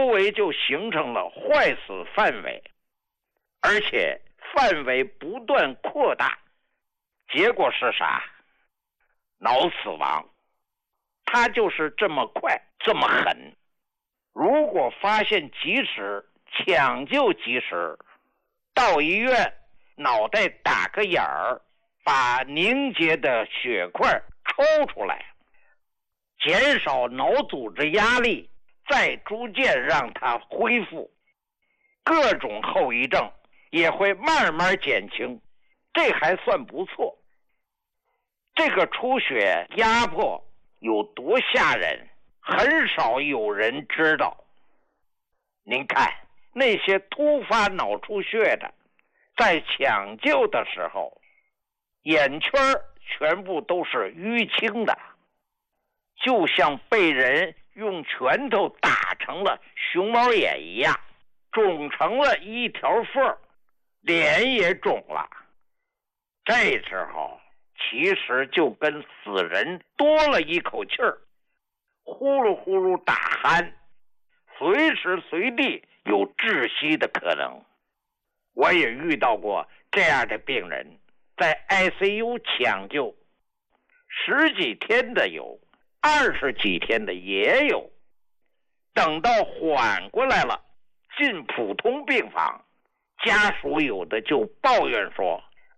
周围就形成了坏死范围，而且范围不断扩大，结果是啥？脑死亡。它就是这么快，这么狠。如果发现及时，抢救及时，到医院脑袋打个眼儿，把凝结的血块抽出来，减少脑组织压力，再逐渐让它恢复，各种后遗症也会慢慢减轻，这还算不错。这个出血压迫有多吓人，很少有人知道。您看那些突发脑出血的，在抢救的时候，眼圈全部都是淤青的，就像被人用拳头打成了熊猫眼一样，肿成了一条缝，脸也肿了。这时候其实就跟死人多了一口气儿，呼噜呼噜打鼾，随时随地有窒息的可能。我也遇到过这样的病人，在 ICU 抢救10几天的有，20几天的也有。等到缓过来了，进普通病房，家属有的就抱怨说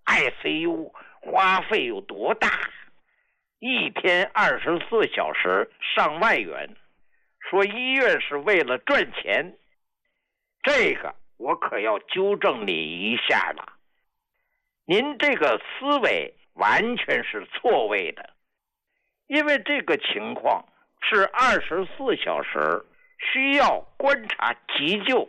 ICU 花费有多大，一天24小时上万元，说医院是为了赚钱。这个我可要纠正你一下了，您这个思维完全是错位的，因为这个情况是24小时需要观察急救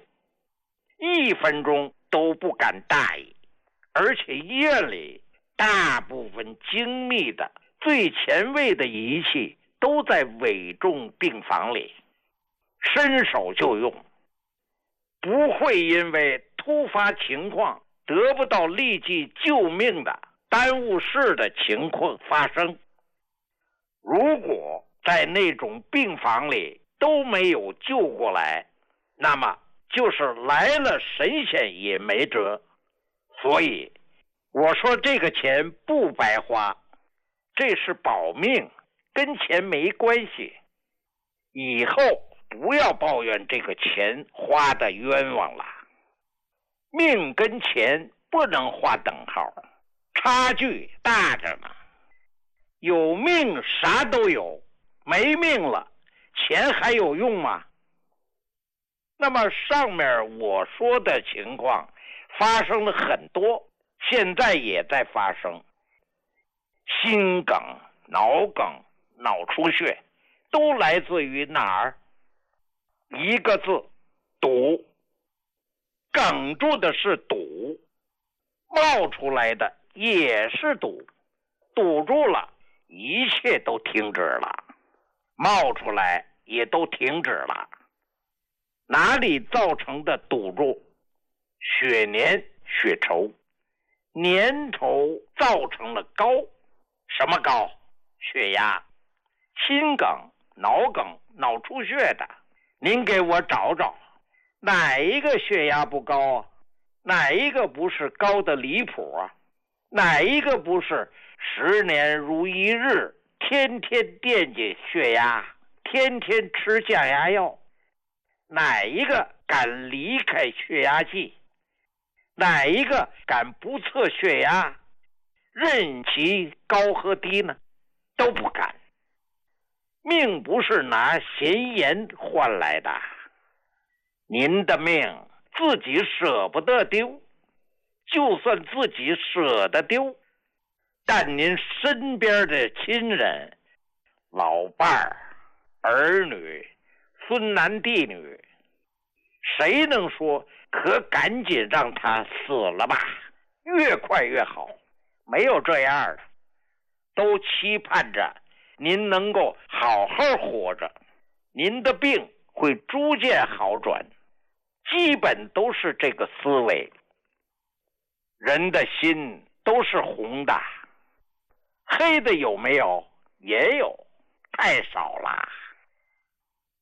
，1分钟都不敢大意，而且医院里大部分精密的最前卫的仪器都在危重病房里，伸手就用，不会因为突发情况得不到立即救命的耽误事的情况发生。如果在那种病房里都没有救过来，那么就是来了神仙也没辙。所以我说这个钱不白花，这是保命，跟钱没关系。以后不要抱怨这个钱花的冤枉了。命跟钱不能画等号，差距大着呢。有命啥都有，没命了，钱还有用吗？那么上面我说的情况发生了很多，现在也在发生。心梗、脑梗、脑出血都来自于哪儿？一个字，堵。哽住的是堵，冒出来的也是堵，堵住了一切都停止了，冒出来也都停止了。哪里造成的堵住？血粘血稠，粘稠造成了高。什么高？血压。心梗、脑梗、脑出血的，您给我找找，哪一个血压不高啊？哪一个不是高的离谱啊？哪一个不是10年如一日，天天惦记血压，天天吃降压药？哪一个敢离开血压计？哪一个敢不测血压，任其高和低呢？都不敢。命不是拿闲言换来的，您的命自己舍不得丢，就算自己舍得丢，但您身边的亲人、老伴儿、儿女、孙男弟女，谁能说可赶紧让他死了吧，越快越好？没有这样的，都期盼着您能够好好活着，您的病会逐渐好转，基本都是这个思维。人的心都是红的，黑的有没有？也有，太少了。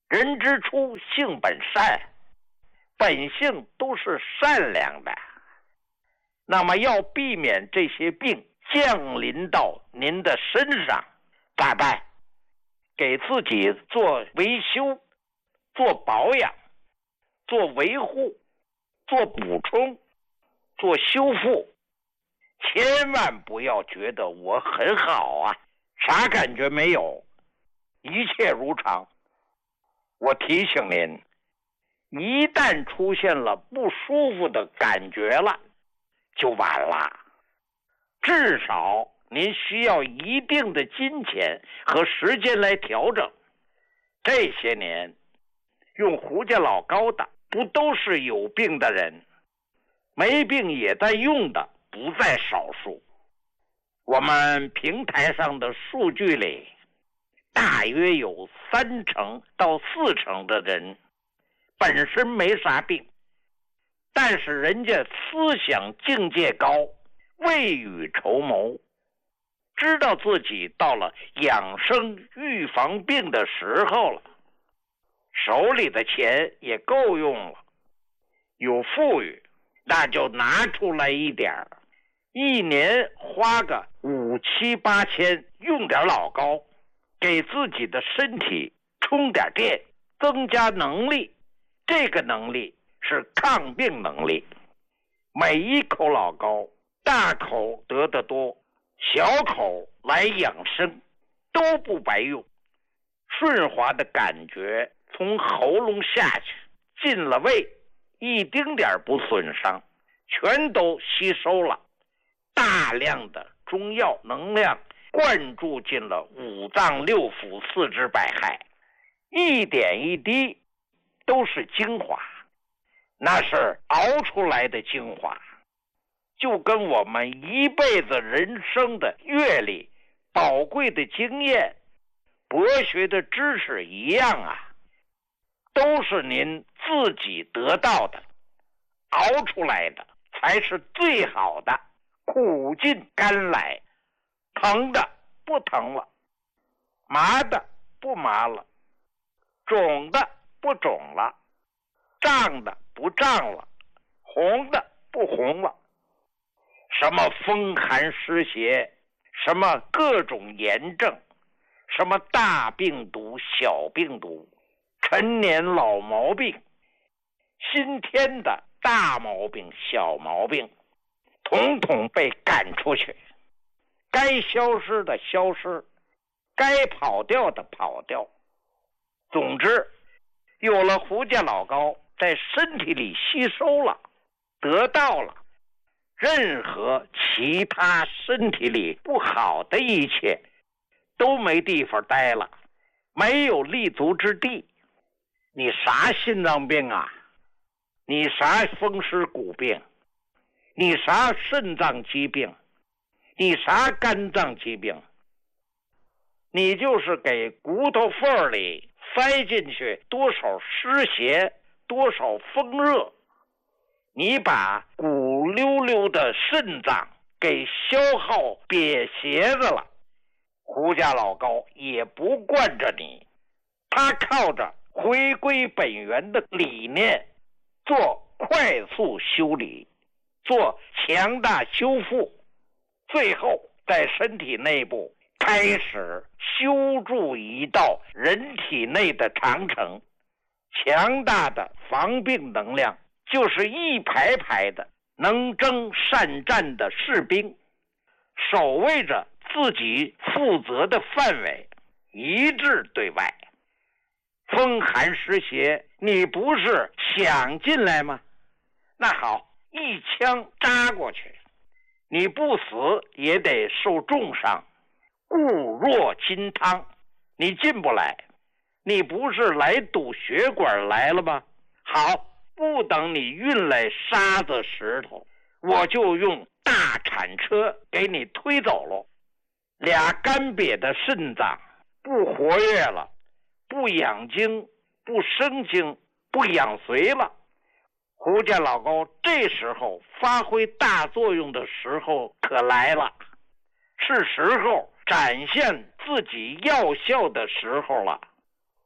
人之初性本善，本性都是善良的。那么要避免这些病降临到您的身上，咋办？给自己做维修，做保养，做维护，做补充，做修复。千万不要觉得我很好啊，啥感觉没有，一切如常。我提醒您，一旦出现了不舒服的感觉了，就晚了。至少您需要一定的金钱和时间来调整。这些年用胡家老高的不都是有病的人，没病也在用的不在少数。我们平台上的数据里，大约有30%到40%的人本身没啥病，但是人家思想境界高，未雨绸缪，知道自己到了养生预防病的时候了，手里的钱也够用了，有富裕，那就拿出来一点，一年花个5、7、8千，用点老高，给自己的身体充点电，增加能力。这个能力是抗病能力。每一口老高，大口得的多，小口来养生，都不白用。顺滑的感觉从喉咙下去，进了胃，一丁点不损伤，全都吸收了。大量的中药能量灌注进了五脏六腑、四肢百骸，一点一滴都是精华，那是熬出来的精华，就跟我们一辈子人生的阅历、宝贵的经验、博学的知识一样啊，都是您自己得到的，熬出来的才是最好的，苦尽甘来。疼的不疼了，麻的不麻了，肿的不肿了，胀的不胀了，红的不红了。什么风寒湿邪，什么各种炎症，什么大病毒、小病毒，陈年老毛病，新添的大毛病、小毛病，统统被赶出去。该消失的消失，该跑掉的跑掉。总之，有了胡家老高在身体里吸收了，得到了，任何其他身体里不好的一切都没地方待了，没有立足之地。你啥心脏病啊？你啥风湿骨病？你啥肾脏疾病？你啥肝脏疾病？你就是给骨头缝里塞进去多少湿邪，多少风热，你把骨溜溜的肾脏给消耗瘪斜子了，胡家老高也不惯着你，他靠着回归本源的理念做快速修理，做强大修复，最后在身体内部开始修筑一道人体内的长城。强大的防病能量就是一排排的能征善战的士兵，守卫着自己负责的范围，一致对外。风寒湿邪你不是想进来吗？那好，一枪扎过去，你不死也得受重伤，固若金汤，你进不来。你不是来堵血管来了吗？好，不等你运来沙子石头，我就用大铲车给你推走了。俩干瘪的肾脏不活跃了，不养精，不生精，不养髓了。胡家老高这时候发挥大作用的时候可来了，是时候展现自己药效的时候了。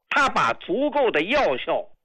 他把足够的药效